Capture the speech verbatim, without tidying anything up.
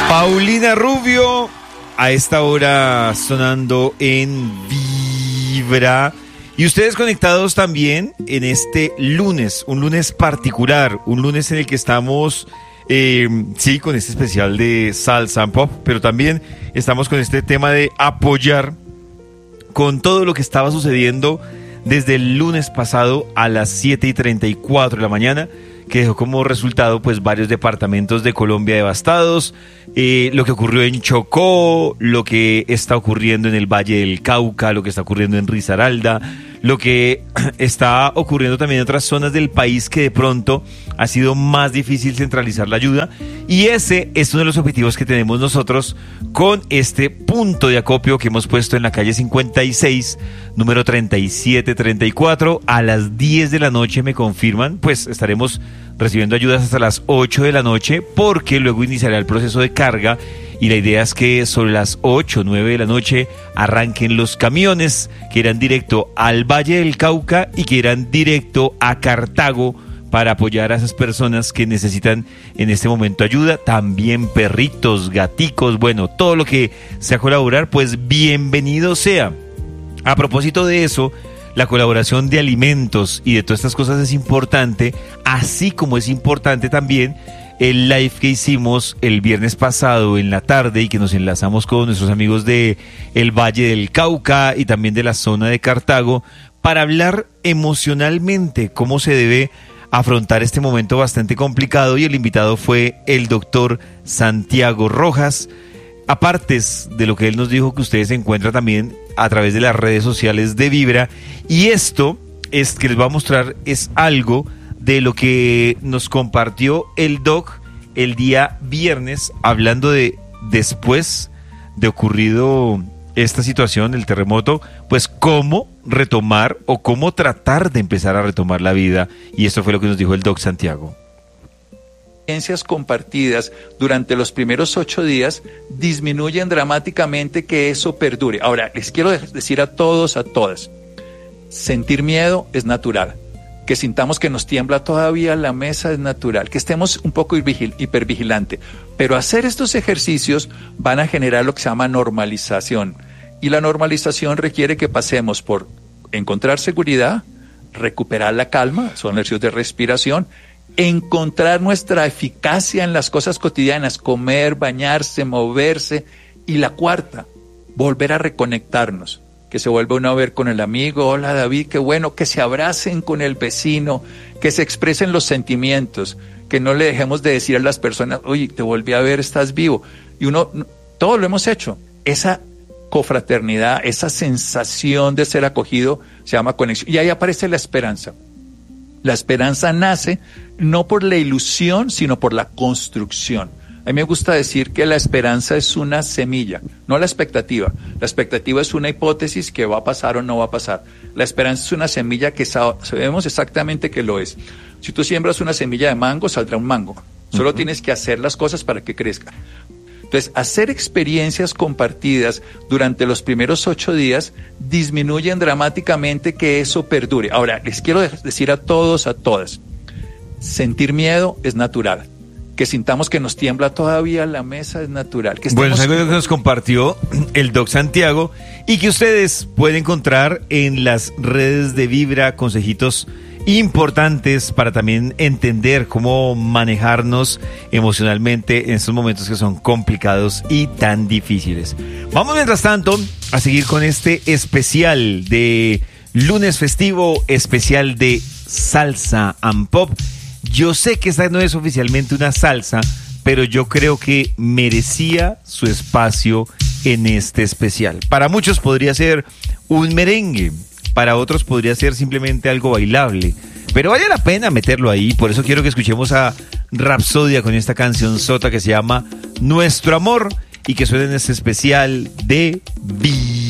Paulina Rubio, a esta hora sonando en Vibra. Y ustedes conectados también en este lunes, un lunes particular, un lunes en el que estamos, eh, sí, con este especial de Salsa and Pop, pero también estamos con este tema de apoyar con todo lo que estaba sucediendo desde el lunes pasado a las siete y treinta y cuatro de la mañana, que dejó como resultado pues varios departamentos de Colombia devastados, eh, lo que ocurrió en Chocó, lo que está ocurriendo en el Valle del Cauca, lo que está ocurriendo en Risaralda, lo que está ocurriendo también en otras zonas del país que de pronto ha sido más difícil centralizar la ayuda, y ese es uno de los objetivos que tenemos nosotros con este punto de acopio que hemos puesto en la calle cincuenta y seis, número treinta y siete treinta y cuatro, a las diez de la noche me confirman, pues estaremos recibiendo ayudas hasta las ocho de la noche, porque luego iniciará el proceso de carga y la idea es que sobre las ocho o nueve de la noche arranquen los camiones que irán directo al Valle del Cauca y que irán directo a Cartago para apoyar a esas personas que necesitan en este momento ayuda, también perritos, gaticos, bueno, todo lo que sea colaborar, pues bienvenido sea. A propósito de eso, la colaboración de alimentos y de todas estas cosas es importante, así como es importante también el live que hicimos el viernes pasado en la tarde y que nos enlazamos con nuestros amigos de el Valle del Cauca y también de la zona de Cartago para hablar emocionalmente cómo se debe afrontar este momento bastante complicado, y el invitado fue el doctor Santiago Rojas. Aparte de lo que él nos dijo, que ustedes encuentran también a través de las redes sociales de Vibra, y esto es que les voy a mostrar es algo de lo que nos compartió el doc el día viernes, hablando de después de ocurrido esta situación, el terremoto, pues cómo retomar o cómo tratar de empezar a retomar la vida, y esto fue lo que nos dijo el doc Santiago. Experiencias compartidas durante los primeros ocho días disminuyen dramáticamente que eso perdure. Ahora, les quiero decir a todos, a todas, sentir miedo es natural. Que sintamos que nos tiembla todavía la mesa es natural, que estemos un poco hipervigilante, pero hacer estos ejercicios van a generar lo que se llama normalización, y la normalización requiere que pasemos por encontrar seguridad, recuperar la calma, son ejercicios de respiración, encontrar nuestra eficacia en las cosas cotidianas, comer, bañarse, moverse, y la cuarta, volver a reconectarnos. Que se vuelva uno a ver con el amigo, hola David, qué bueno, que se abracen con el vecino, que se expresen los sentimientos, que no le dejemos de decir a las personas, oye, te volví a ver, estás vivo. Y uno, todo lo hemos hecho. Esa cofraternidad, esa sensación de ser acogido, se llama conexión. Y ahí aparece la esperanza. La esperanza nace no por la ilusión, sino por la construcción. A mí me gusta decir que la esperanza es una semilla, no la expectativa. La expectativa es una hipótesis que va a pasar o no va a pasar. La esperanza es una semilla que sabemos exactamente que lo es. Si tú siembras una semilla de mango, saldrá un mango. Solo uh-huh. tienes que hacer las cosas para que crezca. Entonces, hacer experiencias compartidas durante los primeros ocho días disminuyen dramáticamente que eso perdure. Ahora, les quiero decir a todos, a todas, sentir miedo es natural. Que sintamos que nos tiembla todavía la mesa es natural. Que bueno, es algo que nos compartió el doc Santiago y que ustedes pueden encontrar en las redes de Vibra, consejitos importantes para también entender cómo manejarnos emocionalmente en estos momentos que son complicados y tan difíciles. Vamos mientras tanto a seguir con este especial de lunes festivo, especial de Salsa and Pop. Yo sé que esta no es oficialmente una salsa, pero yo creo que merecía su espacio en este especial. Para muchos podría ser un merengue, para otros podría ser simplemente algo bailable, pero vale la pena meterlo ahí. Por eso quiero que escuchemos a Rapsodia con esta canción sota que se llama Nuestro Amor y que suene en este especial de Vi.